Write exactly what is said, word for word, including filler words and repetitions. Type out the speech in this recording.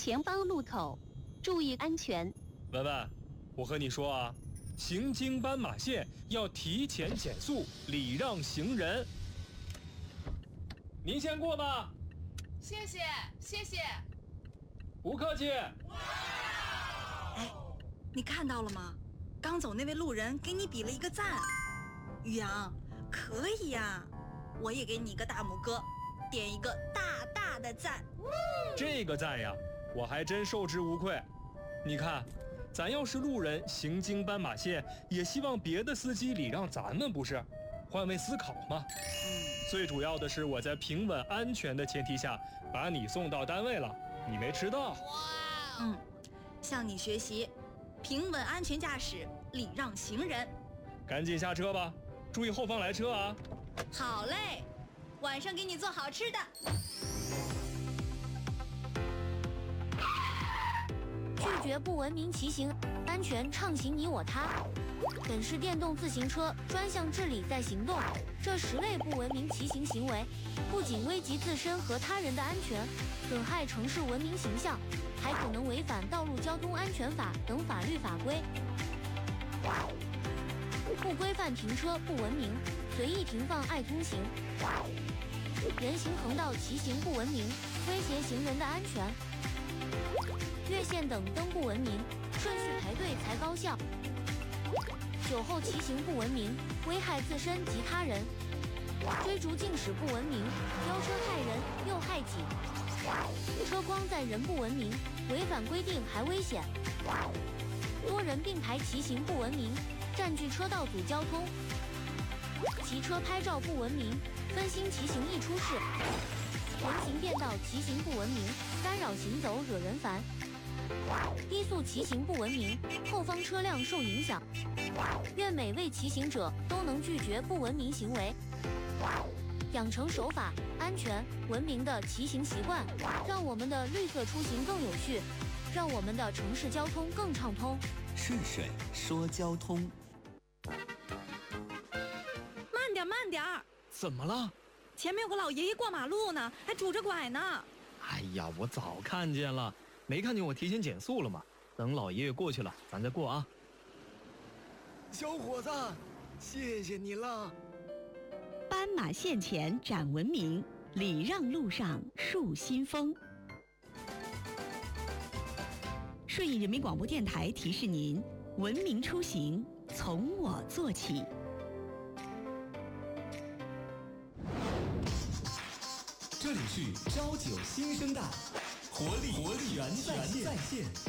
前方路口，注意安全。 文文，我和你说啊，行经斑马线要提前减速，礼让行人。您先过吧。 谢谢，谢谢。 不客气。 哎，你看到了吗？刚走那位路人给你比了一个赞。宇阳，可以呀，我也给你一个大拇哥，点一个大大的赞。 这个赞呀，我还真受之无愧。你看，咱要是路人行经斑马线，也希望别的司机礼让咱们，不是？换位思考嘛。最主要的是我在平稳安全的前提下把你送到单位了，你没迟到。 哇，嗯，向你学习，平稳安全驾驶，礼让行人。 赶紧下车吧，注意后方来车啊。 好嘞，晚上给你做好吃的。 拒绝不文明骑行，安全畅行你我他。本市电动自行车专项治理在行动，这十类不文明骑行行为，不仅危及自身和他人的安全，损害城市文明形象，还可能违反道路交通安全法等法律法规。不规范停车不文明，随意停放爱通行，人行横道骑行不文明，威胁行人的安全。越线等灯不文明，顺序排队才高效。酒后骑行不文明，危害自身及他人。追逐竞驶不文明，飙车害人又害己。车光载人不文明，违反规定还危险。多人并排骑行不文明，占据车道阻交通。骑车拍照不文明，分心骑行易出事。人行便道骑行不文明，干扰行走惹人烦。低速骑行不文明，后方车辆受影响。愿每位骑行者都能拒绝不文明行为，养成守法、安全、文明的骑行习惯，让我们的绿色出行更有序，让我们的城市交通更畅通。 顺水说交通。 慢点，慢点。 怎么了？ 前面有个老爷爷过马路呢，还拄着拐呢。 哎呀，我早看见了，没看见我提前减速了吗？等老爷爷过去了，咱再过啊。 小伙子，谢谢你了。 斑马线前展文明，礼让路上树新风。顺义人民广播电台提示您：文明出行从我做起。 这里是朝九新生代，活力活力全在线。